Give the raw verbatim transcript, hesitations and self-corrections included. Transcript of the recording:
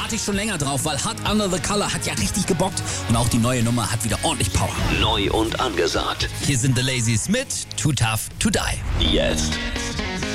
warte ich schon länger drauf, weil Hot Under the Color hat ja richtig gebockt und auch die neue Nummer hat wieder ordentlich Power. Neu und angesagt. Hier sind The Lazies mit Too Tough to Die. Jetzt